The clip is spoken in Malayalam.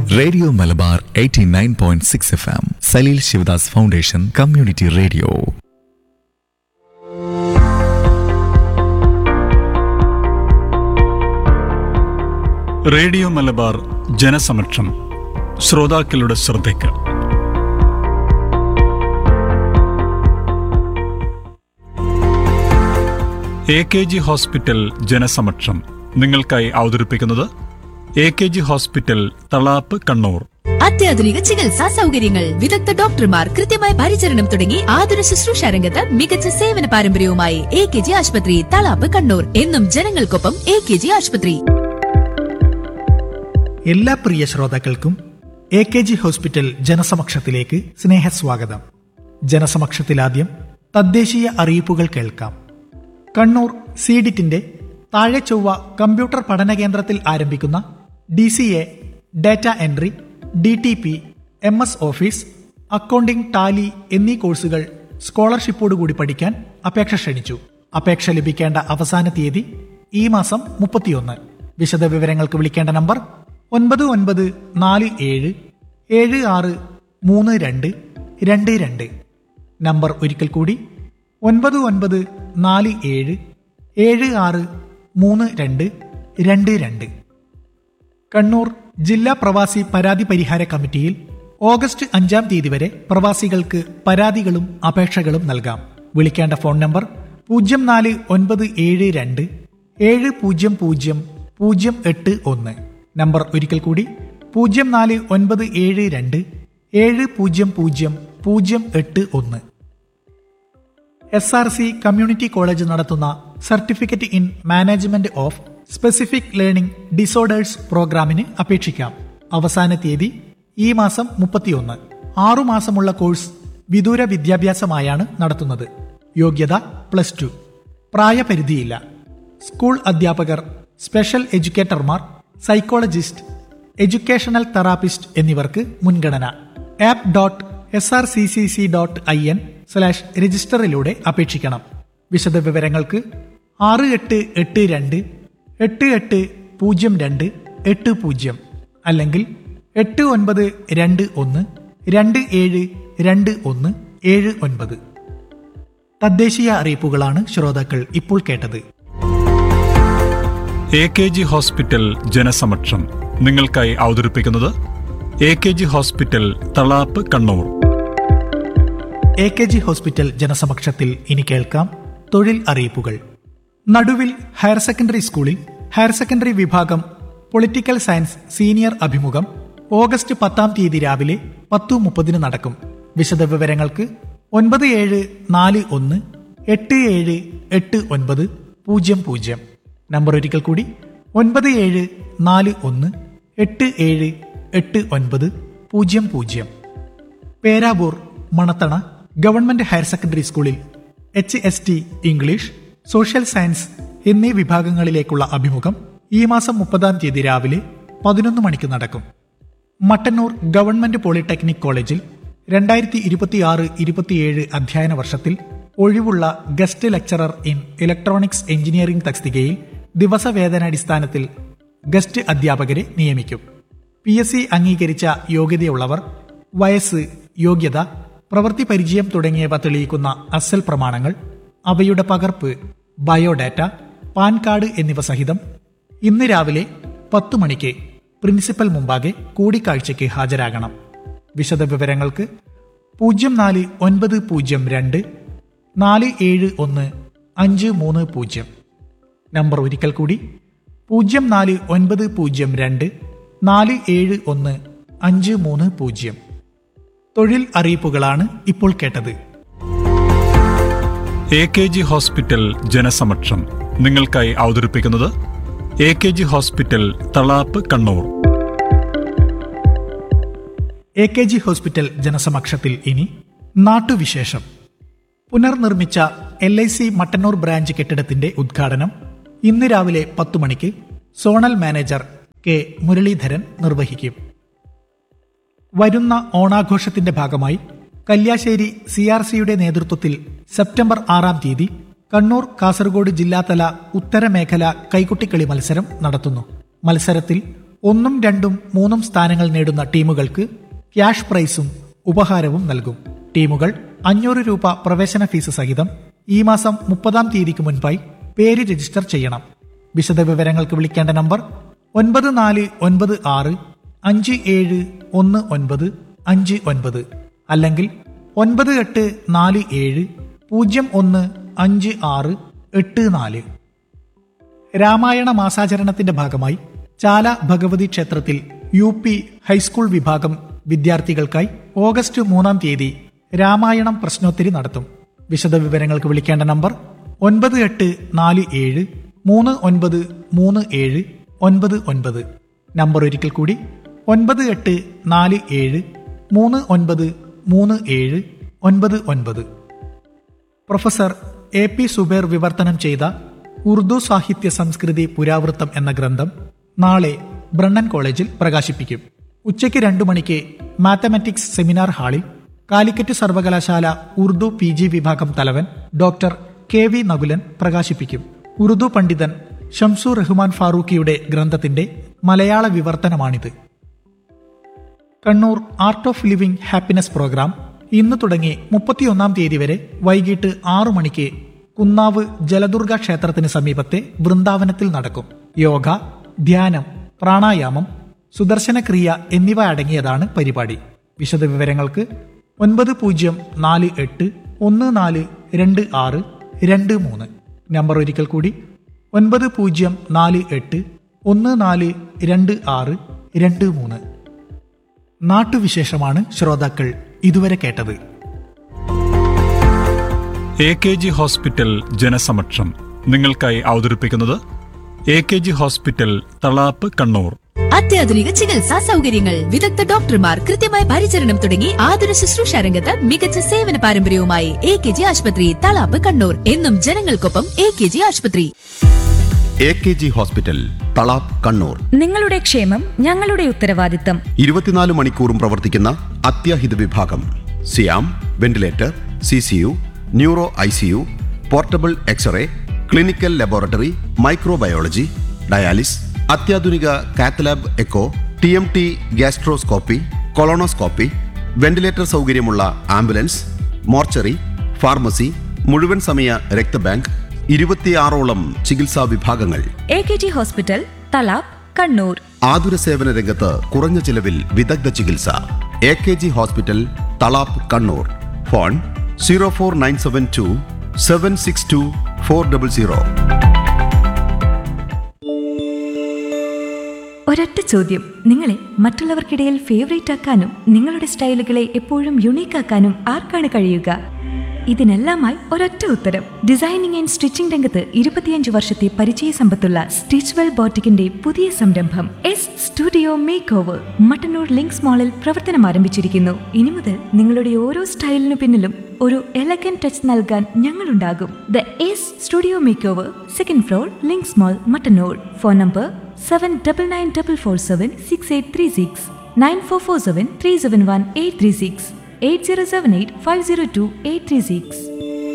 Radio Malabar 89.6 FM, Saleel Sivadas foundation community radio. Radio Malabar ജനസമക്ഷം. ശ്രോതാക്കളുടെ ശ്രദ്ധയ്ക്ക് AKG ഹോസ്പിറ്റൽ ജനസമക്ഷം നിങ്ങൾക്കായി അവതരിപ്പിക്കുന്നത് AKG ഹോസ്പിറ്റൽ തളാപ്പ്, കണ്ണൂർ. അത്യാധുനിക ചികിത്സാ സൗകര്യങ്ങൾ, വിദഗ്ധ ഡോക്ടർമാർ, കൃത്യമായ പരിചരണം തുടങ്ങി ആതുര ശുശ്രൂഷ രംഗത്ത് മികച്ച സേവന പാരമ്പര്യവുമായി AKG ആശുപത്രി, തളാപ്പ്, കണ്ണൂർ. എന്നും ജനങ്ങൾക്കൊപ്പം AKG ആശുപത്രി. എല്ലാ പ്രിയ ശ്രോതാക്കൾക്കും AKG ഹോസ്പിറ്റൽ ജനസമക്ഷത്തിലേക്ക് സ്നേഹസ്വാഗതം. ജനസമക്ഷത്തിലാദ്യം തദ്ദേശീയ അറിയിപ്പുകൾ കേൾക്കാം. കണ്ണൂർ സീഡിറ്റിന്റെ താഴെ ചൊവ്വ കമ്പ്യൂട്ടർ പഠന കേന്ദ്രത്തിൽ ആരംഭിക്കുന്ന DCA, data entry, DTP, MS office, accounting, Tally എന്നീ കോഴ്സുകൾ സ്കോളർഷിപ്പോടുകൂടി പഠിക്കാൻ അപേക്ഷ ക്ഷണിച്ചു. അപേക്ഷ ലഭിക്കേണ്ട അവസാന തീയതി ഈ മാസം 31. വിശദ വിവരങ്ങൾക്ക് വിളിക്കേണ്ട നമ്പർ 9947763222. നമ്പർ ഒരിക്കൽ കൂടി 9947763222. കണ്ണൂർ ജില്ലാ പ്രവാസി പരാതി പരിഹാര കമ്മിറ്റിയിൽ ഓഗസ്റ്റ് 5 തീയതി വരെ പ്രവാസികൾക്ക് പരാതികളും അപേക്ഷകളും നൽകാം. വിളിക്കേണ്ട ഫോൺ നമ്പർ 04972700 081. നമ്പർ ഒരിക്കൽ കൂടി 04972700 081. SRC കമ്മ്യൂണിറ്റി കോളേജ് നടത്തുന്ന certificate in management of specific learning disorders പ്രോഗ്രാമിന് അപേക്ഷിക്കാം. അവസാന തീയതി ഈ മാസം 31. 6 മാസമുള്ള കോഴ്സ് വിദൂര വിദ്യാഭ്യാസമായാണ് നടത്തുന്നത്. യോഗ്യത +2. പ്രായപരിധിയില്ല. സ്കൂൾ അധ്യാപകർ, സ്പെഷ്യൽ എഡ്യൂക്കേറ്റർമാർ, സൈക്കോളജിസ്റ്റ്, എഡ്യൂക്കേഷണൽ തെറാപ്പിസ്റ്റ് എന്നിവർക്ക് മുൻഗണന. app.srccc.in/രജിസ്റ്ററിലൂടെ അപേക്ഷിക്കണം. വിശദ വിവരങ്ങൾക്ക് 6882880280 അല്ലെങ്കിൽ 8921272179. തദ്ദേശീയ അറിയിപ്പുകളാണ് ശ്രോതാക്കൾ ഇപ്പോൾ കേട്ടത്. AKG ഹോസ്പിറ്റൽ ജനസമക്ഷം നിങ്ങൾക്കായി അവതരിപ്പിക്കുന്നത് AKG hospital Thalap, Kannur. AKG hospital ജനസമക്ഷത്തിൽ ഇനി കേൾക്കാം തൊഴിൽ അറിയിപ്പുകൾ. നടുവിൽ ഹയർ സെക്കൻഡറി സ്കൂളിൽ ഹയർ സെക്കൻഡറി വിഭാഗം പൊളിറ്റിക്കൽ സയൻസ് സീനിയർ അഭിമുഖം ഓഗസ്റ്റ് 10 തീയതി രാവിലെ 10:30 നടക്കും. വിശദ വിവരങ്ങൾക്ക് 9741878900. നമ്പർ ഒരിക്കൽ കൂടി 9741878900. Peravoor Manathana government higher secondary സ്കൂളിൽ HST ഇംഗ്ലീഷ്, സോഷ്യൽ സയൻസ് എന്നീ വിഭാഗങ്ങളിലേക്കുള്ള അഭിമുഖം ഈ മാസം 30 തീയതി രാവിലെ 11 മണിക്ക് നടക്കും. മട്ടന്നൂർ ഗവൺമെന്റ് പോളിടെക്നിക് കോളേജിൽ 2026-27 അധ്യയന വർഷത്തിൽ ഒഴിവുള്ള guest lecturer in electronics engineering തസ്തികയിൽ ദിവസവേതനാടിസ്ഥാനത്തിൽ ഗസ്റ്റ് അധ്യാപകരെ നിയമിക്കും. PSC അംഗീകരിച്ച യോഗ്യതയുള്ളവർ വയസ്സ്, യോഗ്യത, പ്രവൃത്തി പരിചയം തുടങ്ങിയവ തെളിയിക്കുന്ന അസൽ പ്രമാണങ്ങൾ, അവയുടെ പകർപ്പ്, ബയോഡാറ്റ, പാൻ കാർഡ് എന്നിവ സഹിതം ഇന്ന് രാവിലെ 10 മണിക്ക് പ്രിൻസിപ്പൽ മുമ്പാകെ കൂടിക്കാഴ്ചയ്ക്ക് ഹാജരാകണം. വിശദ വിവരങ്ങൾക്ക് 049024715330. നമ്പർ ഒരിക്കൽ കൂടി 049024715330. തൊഴിൽ അറിയിപ്പുകളാണ് ഇപ്പോൾ കേട്ടത്. AKG ഹോസ്പിറ്റൽ ജനസമക്ഷം നിങ്ങൾക്കായി അവതരിപ്പിക്കുന്നത് AKG hospital Thalap, Kannur. AKG hospital ജനസമക്ഷത്തിൽ ഇനി നാട്ടുവിശേഷം. പുനർനിർമ്മിച്ച LIC മട്ടന്നൂർ ബ്രാഞ്ച് കെട്ടിടത്തിന്റെ ഉദ്ഘാടനം ഇന്ന് രാവിലെ 10 മണിക്ക് സോണൽ മാനേജർ K. മുരളീധരൻ നിർവഹിക്കും. വരുന്ന ഓണാഘോഷത്തിന്റെ ഭാഗമായി കല്യാശ്ശേരി CRCയുടെ നേതൃത്വത്തിൽ സെപ്റ്റംബർ 6 തീയതി കണ്ണൂർ, കാസർഗോഡ് ജില്ലാതല ഉത്തരമേഖല കൈകുട്ടിക്കളി മത്സരം നടത്തുന്നു. മത്സരത്തിൽ 1, 2, 3 സ്ഥാനങ്ങൾ നേടുന്ന ടീമുകൾക്ക് ക്യാഷ് പ്രൈസും ഉപഹാരവും നൽകും. ടീമുകൾ 500 രൂപ പ്രവേശന ഫീസ് സഹിതം ഈ മാസം 30-ാം തീയതിക്ക് മുൻപായി പേര് രജിസ്റ്റർ ചെയ്യണം. വിശദ വിവരങ്ങൾക്ക് വിളിക്കേണ്ട നമ്പർ 9494571959 അല്ലെങ്കിൽ 9847015684. രാമായണ മാസാചരണത്തിന്റെ ഭാഗമായി ചാല ഭഗവതി ക്ഷേത്രത്തിൽ UP ഹൈസ്കൂൾ വിഭാഗം വിദ്യാർത്ഥികൾക്കായി ഓഗസ്റ്റ് 3-ാം തീയതി രാമായണം പ്രശ്നോത്തരി നടത്തും. വിശദ വിവരങ്ങൾക്ക് വിളിക്കേണ്ട നമ്പർ 9847393799. നമ്പർ ഒരിക്കൽ കൂടി 9847393799. പ്രൊഫസർ AP സുബേർ വിവർത്തനം ചെയ്ത ഉറുദു സാഹിത്യ സംസ്കൃതി പുരാവൃത്തം എന്ന ഗ്രന്ഥം നാളെ ബ്രണ്ണൻ കോളേജിൽ പ്രകാശിപ്പിക്കും. ഉച്ചയ്ക്ക് 2 മണിക്ക് മാത്തമാറ്റിക്സ് സെമിനാർ ഹാളിൽ കാലിക്കറ്റ് സർവകലാശാല ഉറുദു PG വിഭാഗം തലവൻ ഡോക്ടർ KV നകുലൻ പ്രകാശിപ്പിക്കും. ഉറുദു പണ്ഡിതൻ ഷംസു റഹ്മാൻ ഫാറൂഖിയുടെ ഗ്രന്ഥത്തിന്റെ മലയാള വിവർത്തനമാണിത്. Kannur art of living happiness programme ഇന്ന് തുടങ്ങി 31-ാം തീയതി വരെ വൈകിട്ട് 6 മണിക്ക് കുന്നാവ് ജലദുർഗ ക്ഷേത്രത്തിന് സമീപത്തെ വൃന്ദാവനത്തിൽ നടക്കും. യോഗ, ധ്യാനം, പ്രാണായാമം, സുദർശനക്രിയ എന്നിവ അടങ്ങിയതാണ് പരിപാടി. വിശദ വിവരങ്ങൾക്ക് 9048142623. നമ്പർ ഒരിക്കൽ കൂടി 9048142623. നാട്ടുവിശേഷമാണ് ശ്രോതാക്കൾ ഇതുവരെ കേട്ടത്. AKG ഹോസ്പിറ്റൽ ജനസമക്ഷം നിങ്ങൾക്കായി അവതരിപ്പിക്കുന്നത് AKG ഹോസ്പിറ്റൽ തളാപ്പ് കണ്ണൂർ. അത്യാധുനിക ചികിത്സാ സൗകര്യങ്ങൾ, വിദഗ്ധ ഡോക്ടർമാർ, കൃത്യമായ പരിചരണം തുടങ്ങി ആതുര ശുശ്രൂഷ രംഗത്ത് മികച്ച സേവന പാരമ്പര്യവുമായി AKG ആശുപത്രി തളാപ്പ് കണ്ണൂർ. എന്നും ജനങ്ങൾക്കൊപ്പം AKG ആശുപത്രി. AKG hospital Thalap Kannur. നിങ്ങളുടെ ക്ഷേമം ഞങ്ങളുടെ ഉത്തരവാദിത്തം. 24 മണിക്കൂറും പ്രവർത്തിക്കുന്ന അത്യാഹിത വിഭാഗം, സിയാം, ventilator, CCU, neuro ICU, portable x-ray, clinical laboratory, microbiology, dialysis, അത്യാധുനിക cath lab echo, TMT gastroscopy, colonoscopy, ventilator സൗകര്യമുള്ള ആംബുലൻസ്, മോർച്ചറി, ഫാർമസി, മുഴുവൻ സമയ രക്തബാങ്ക്, 26ഓളം ചികിത്സാ വിഭാഗങ്ങൾ. AKG hospital Thalap Kannur. ആതുര സേവന രംഗത്ത് കുറഞ്ഞ ചിലവിൽ വിദഗ്ധ ചികിത്സ. AKG hospital Thalap Kannur. Phone 04972 762 400. ഒരൊറ്റ ചോദ്യം, നിങ്ങളെ മറ്റുള്ളവർക്കിടയിൽ ഫേവറേറ്റ് ആക്കാനും നിങ്ങളുടെ സ്റ്റൈലുകളെ എപ്പോഴും യുണീക്ക് ആക്കാനും ആർക്കാണ് കഴിയുക? ഇതിനെല്ലാമായി ഒരൊറ്റ ഉത്തരം. ഡിസൈനിങ് ആൻഡ് സ്റ്റിച്ചിംഗ് രംഗത്ത് 25 വർഷത്തെ പരിചയ സമ്പത്തുള്ള സ്റ്റിച്ച്വെൽ ബോട്ടിക്കിന്റെ പുതിയ സംരംഭം studio make over Mattannur links മാളിൽ പ്രവർത്തനം ആരംഭിച്ചിരിക്കുന്നു. ഇനി മുതൽ നിങ്ങളുടെ ഓരോ സ്റ്റൈലിനു പിന്നിലും ഒരു എലഗന്റ് ടച്ച് നൽകാൻ ഞങ്ങളുണ്ടാകും. The studio make over, 2nd floor, links mall, Mattannur. Phone number 7994476836, 9447371836, 8078502836.